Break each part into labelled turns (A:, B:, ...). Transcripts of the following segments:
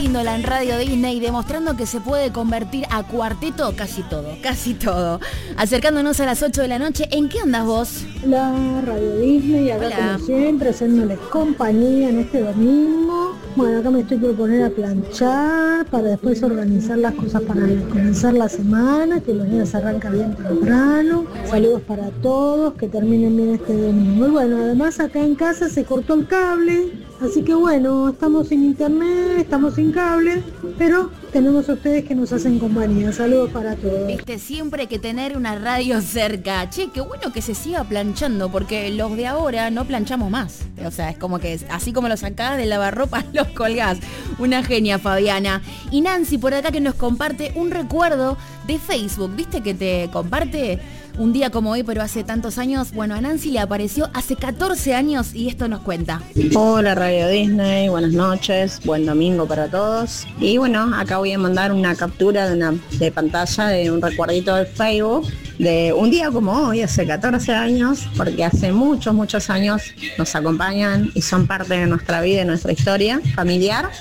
A: Índola en Radio Disney, demostrando que se puede convertir a cuarteto casi todo. Acercándonos a las 8 de la noche, ¿en qué andas vos?
B: La Radio Disney, acá
A: Hola.
B: como siempre, haciéndoles compañía en este domingo. Bueno, acá me estoy por poner a planchar para después organizar las cosas para comenzar la semana, que los días arrancan bien temprano. Saludos para todos, que terminen bien este domingo. Y bueno, además acá en casa se cortó el cable, así que bueno, estamos sin internet, estamos sin cable, pero tenemos a ustedes que nos hacen compañía. Saludos para todos.
A: Viste, siempre hay que tener una radio cerca. Che, qué bueno que se siga planchando, porque los de ahora no planchamos más. O sea, es como que así como lo sacás del lavarropa, los colgás. Una genia, Fabiana. Y Nancy por acá que nos comparte un recuerdo de Facebook. ¿Viste que te comparte un día como hoy, pero hace tantos años? Bueno, a Nancy le apareció hace 14 años y esto nos cuenta.
C: Hola Radio Disney, buenas noches, buen domingo para todos. Y bueno, acá voy a mandar una captura de pantalla de un recuerdito de Facebook de un día como hoy, hace 14 años, porque hace muchos años nos acompañan y son parte de nuestra vida y nuestra historia familiar,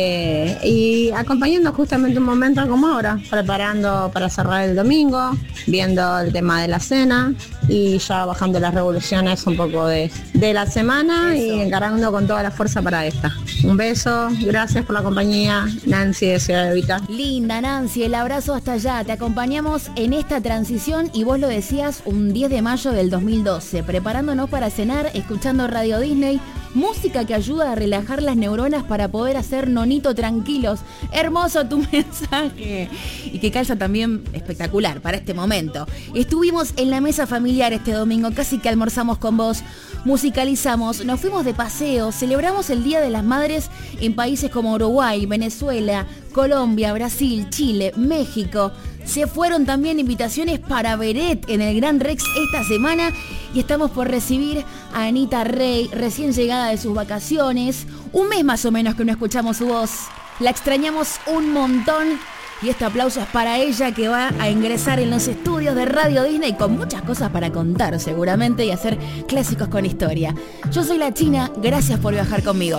C: y acompañando justamente un momento como ahora, preparando para cerrar el domingo, viendo el tema de la cena y ya bajando las revoluciones un poco de la semana. Eso. Y encargando con toda la fuerza para esta. Un beso, gracias por la compañía, Nancy de Ciudad de Vita.
A: Linda Nancy, el abrazo hasta allá. Te acompañamos en esta transición y vos lo decías, un 10 de mayo del 2012, preparándonos para cenar, escuchando Radio Disney, música que ayuda a relajar las neuronas para poder hacer nonito tranquilos. Hermoso tu mensaje. Y que calza también espectacular para este momento. Estuvimos en la mesa familiar este domingo, casi que almorzamos con vos, musicalizamos, nos fuimos de paseo, celebramos el Día de las Madres en países como Uruguay, Venezuela, Colombia, Brasil, Chile, México. Se fueron también invitaciones para Beret en el Gran Rex esta semana y estamos por recibir a Anita Rey, recién llegada de sus vacaciones. Un mes más o menos que no escuchamos su voz. La extrañamos un montón y este aplauso es para ella, que va a ingresar en los estudios de Radio Disney con muchas cosas para contar seguramente y hacer clásicos con historia. Yo soy la China, gracias por viajar conmigo.